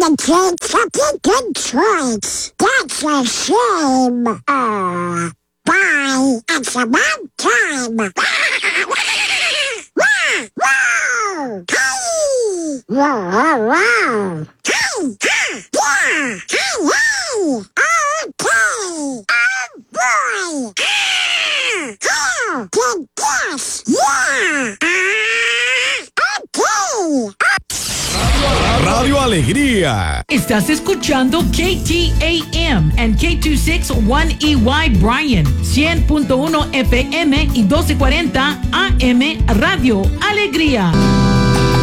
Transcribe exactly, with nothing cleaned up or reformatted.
It's such a good choice. That's a shame. Uh, bye. It's about time. Wow! Wow! Hey! Wow! Wow! Wow! Hey! Ha! Yeah! Hey! Hey! Okay! Oh boy! Ah! Oh! Did this! Yeah! Ah! Okay! Radio Alegría. Estás escuchando K T A M and K veintiséis one E Y Bryan, cien punto uno F M y doce cuarenta A M Radio Alegría.